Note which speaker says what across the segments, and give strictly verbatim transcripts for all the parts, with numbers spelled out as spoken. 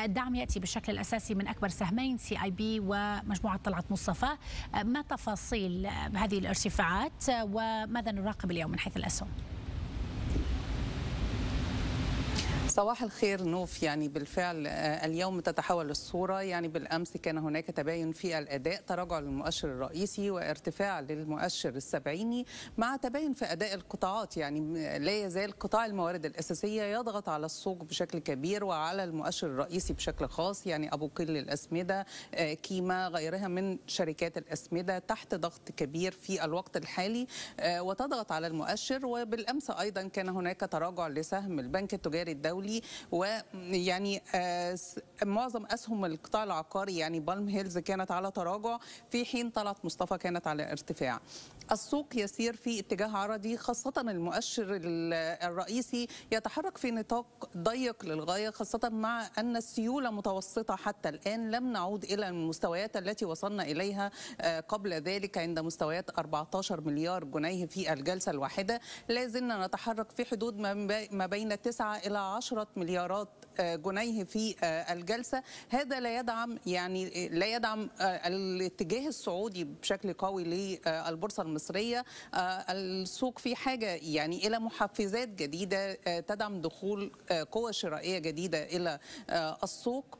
Speaker 1: الدعم يأتي بالشكل الأساسي من أكبر سهمين سي آي بي ومجموعة طلعت مصطفى. ما تفاصيل هذه الارتفاعات وماذا نراقب اليوم من حيث الأسهم؟
Speaker 2: صباح الخير نوف. يعني بالفعل اليوم تتحول الصورة. يعني بالأمس كان هناك تباين في الأداء، تراجع للمؤشر الرئيسي وارتفاع للمؤشر السبعيني، مع تباين في أداء القطاعات. يعني لا يزال قطاع الموارد الأساسية يضغط على السوق بشكل كبير وعلى المؤشر الرئيسي بشكل خاص. يعني أبو قير للأسمدة، كيما، غيرها من شركات الأسمدة تحت ضغط كبير في الوقت الحالي وتضغط على المؤشر. وبالأمس أيضا كان هناك تراجع لسهم البنك التجاري الدولي، ويعني معظم اسهم القطاع العقاري يعني بالم هيلز كانت على تراجع، في حين طلعت مصطفى كانت على ارتفاع. السوق يسير في اتجاه عرضي، خاصة المؤشر الرئيسي يتحرك في نطاق ضيق للغاية، خاصة مع أن السيولة متوسطة حتى الآن. لم نعود إلى المستويات التي وصلنا إليها قبل ذلك عند مستويات أربعة عشر مليار جنيه في الجلسة الواحدة. لا زلنا نتحرك في حدود ما بين تسعة إلى عشرة مليارات جنيه في الجلسة. هذا لا يدعم يعني لا يدعم الاتجاه الصعودي بشكل قوي للبورصة المصرية. السوق في حاجة يعني إلى محفزات جديدة تدعم دخول قوى شرائية جديدة إلى السوق.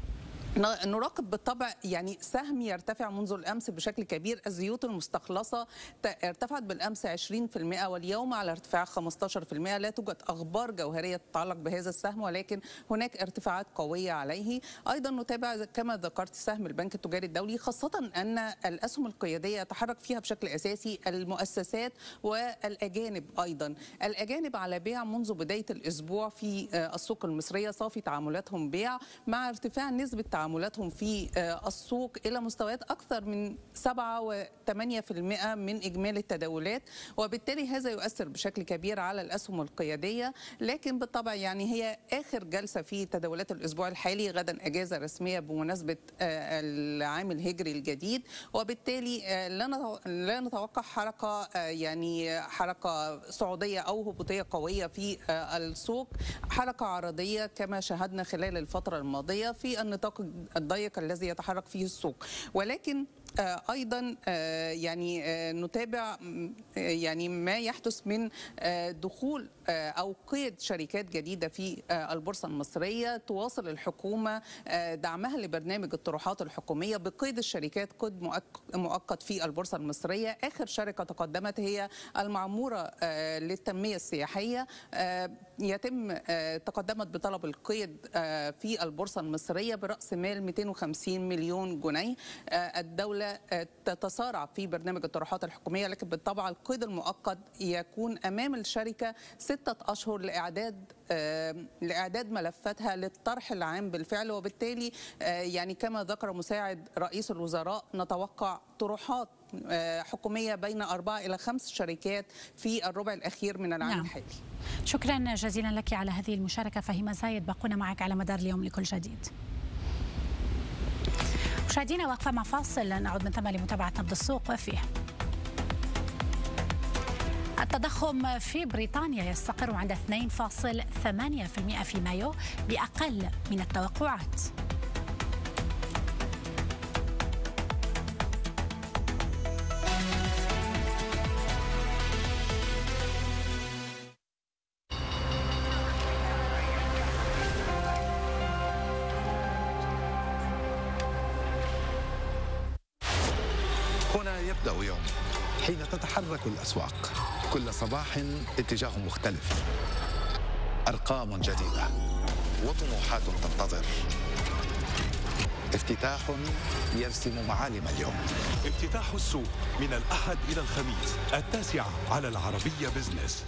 Speaker 2: نراقب بالطبع يعني سهم يرتفع منذ الأمس بشكل كبير. الزيوت المستخلصة ارتفعت بالأمس عشرين بالمئة واليوم على ارتفاع خمسة عشر بالمئة. لا توجد أخبار جوهرية تتعلق بهذا السهم، ولكن هناك ارتفاعات قوية عليه. أيضا نتابع كما ذكرت سهم البنك التجاري الدولي، خاصة أن الأسهم القيادية يتحرك فيها بشكل أساسي المؤسسات والأجانب. أيضا الأجانب على بيع منذ بداية الأسبوع في السوق المصرية، صافي تعاملاتهم بيع مع ارتفاع نسبة تعاملاتهم في السوق إلى مستويات أكثر من سبعة وثمانية بالمئة من إجمالي التداولات، وبالتالي هذا يؤثر بشكل كبير على الأسهم القيادية. لكن بالطبع يعني هي آخر جلسة في تداولات الأسبوع الحالي، غدا أجازة رسمية بمناسبة العام الهجري الجديد، وبالتالي لا نتوقع حركة يعني حركة صعودية أو هبوطية قوية في السوق، حركة عرضية كما شاهدنا خلال الفترة الماضية في النطاق الضيق الذي يتحرك فيه السوق. ولكن أيضا يعني نتابع يعني ما يحدث من دخول أو قيد شركات جديدة في البورصة المصرية. تواصل الحكومة دعمها لبرنامج الطروحات الحكومية بقيد الشركات قيد مؤقت في البورصة المصرية. آخر شركة تقدمت هي المعمورة للتنمية السياحية، يتم تقدمت بطلب القيد في البورصة المصرية برأس مال مئتين وخمسين مليون جنيه. الدولة تتسارع في برنامج الطروحات الحكومية، لكن بالطبع القيد المؤقت يكون أمام الشركة ستة أشهر لإعداد لإعداد ملفاتها للطرح العام بالفعل. وبالتالي يعني كما ذكر مساعد رئيس الوزراء نتوقع طروحات حكومية بين أربعة إلى خمس شركات في الربع الأخير من العام
Speaker 1: نعم.
Speaker 2: الحالي.
Speaker 1: شكرا جزيلا لك على هذه المشاركة فهيمة زايد. بقونا معك على مدار اليوم لكل جديد. مشاهدينا وقفة مع فاصل، نعود من ثم لمتابعة نبض السوق وفيه. التضخم في بريطانيا يستقر عند اثنين فاصلة ثمانية بالمئة في مايو، بأقل من التوقعات.
Speaker 3: هنا يبدأ يوم حين تتحرك الأسواق، كل صباح اتجاه مختلف، أرقام جديدة وطموحات تنتظر، افتتاح يرسم معالم اليوم.
Speaker 4: افتتاح السوق من الأحد إلى الخميس التاسعة على العربية بزنس.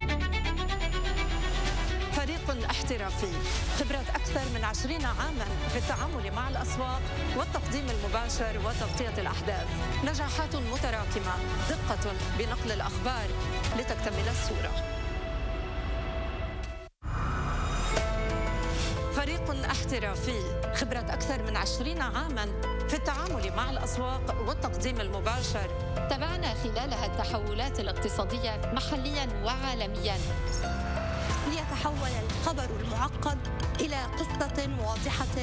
Speaker 5: فريق احترافي، خبرة أكثر من عشرين عاما في التعامل مع الأسواق والتقديم المباشر وتغطية الأحداث، نجاحات متراكمة، دقة بنقل الأخبار لتكتمل الصورة. فريق احترافي، خبرة أكثر من عشرين عاما في التعامل مع الأسواق والتقديم المباشر.
Speaker 6: تابعنا خلالها التحولات الاقتصادية محليا وعالميا
Speaker 5: ليتحول الخبر المعقد إلى قصة واضحة